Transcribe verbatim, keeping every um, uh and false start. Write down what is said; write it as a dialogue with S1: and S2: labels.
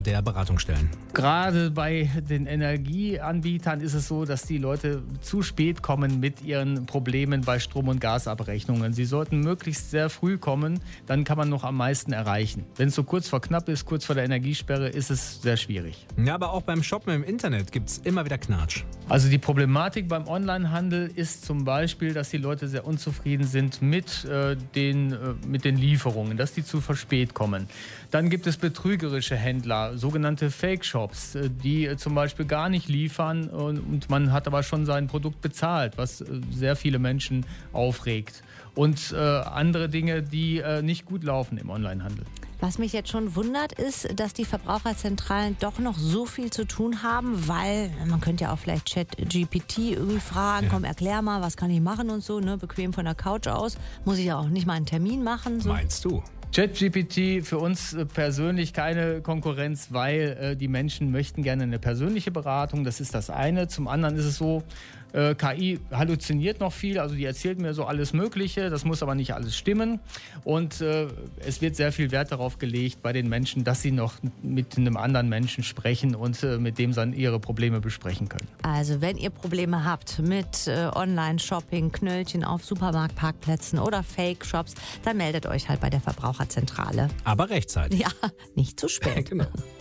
S1: der Beratungsstellen?
S2: Gerade bei den Energieanbietern ist es so, dass die Leute zu spät kommen mit ihren Problemen bei Strom- und Gasabrechnungen. Sie sollten möglichst sehr früh kommen, dann kann man noch am meisten erreichen. Wenn es so kurz vor knapp ist, kurz vor der Energiesperre, ist es sehr schwierig.
S1: Ja, aber auch beim Shoppen im Internet gibt es immer wieder Knatsch.
S2: Also die Problematik beim Onlinehandel ist zum Beispiel, dass die Leute sehr unzufrieden sind mit, äh, den, äh, mit den Lieferungen, dass die zu spät kommen. Dann gibt es betrügerische Händler, sogenannte Fake-Shops, äh, die äh, zum Beispiel gar nicht liefern und, und man hat aber schon sein Produkt bezahlt, was äh, sehr viele Menschen aufregt. Und äh, andere Dinge, die äh, nicht gut laufen im Onlinehandel.
S3: Was mich jetzt schon wundert, ist, dass die Verbraucherzentralen doch noch so viel zu tun haben, weil man könnte ja auch vielleicht ChatGPT irgendwie fragen,
S1: Ja.
S3: komm, erklär mal, was kann ich machen und so, ne, bequem von der Couch aus. Muss ich ja auch nicht mal einen Termin machen. So.
S1: Meinst du?
S2: ChatGPT für uns äh, persönlich keine Konkurrenz, weil äh, die Menschen möchten gerne eine persönliche Beratung. Das ist das eine. Zum anderen ist es so, äh, K I halluziniert noch viel. Also die erzählt mir so alles Mögliche. Das muss aber nicht alles stimmen. Und äh, es wird sehr viel Wert darauf gelegt bei den Menschen, dass sie noch mit einem anderen Menschen sprechen und äh, mit dem dann ihre Probleme besprechen können.
S3: Also wenn ihr Probleme habt mit äh, Online-Shopping, Knöllchen auf Supermarktparkplätzen oder Fake-Shops, dann meldet euch halt bei der Verbraucherzentrale.
S1: Aber rechtzeitig.
S3: Ja, nicht zu spät.
S1: Genau.